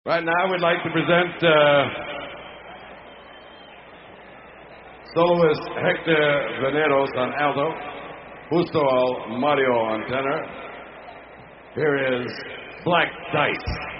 Right now, we'd like to present soloist Hector Veneros on alto, Justo Mario on tenor. Here is Black Dice.